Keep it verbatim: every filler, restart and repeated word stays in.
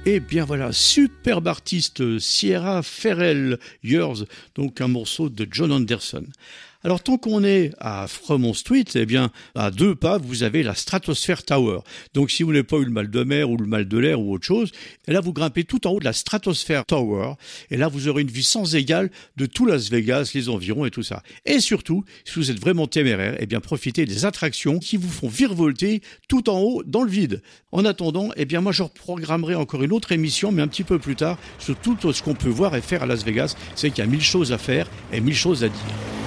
Et bien voilà, superbe artiste, Sierra Ferrell, Yours, donc un morceau de John Anderson. Alors tant qu'on est à Fremont Street, eh bien à deux pas vous avez la Stratosphere Tower. Donc si vous n'avez pas eu le mal de mer ou le mal de l'air ou autre chose, et là vous grimpez tout en haut de la Stratosphere Tower et là vous aurez une vue sans égale de tout Las Vegas, les environs et tout ça. Et surtout, si vous êtes vraiment téméraire, eh bien profitez des attractions qui vous font virevolter tout en haut dans le vide. En attendant, eh bien moi je reprogrammerai encore une autre émission mais un petit peu plus tard sur tout ce qu'on peut voir et faire à Las Vegas. C'est qu'il y a mille choses à faire et mille choses à dire.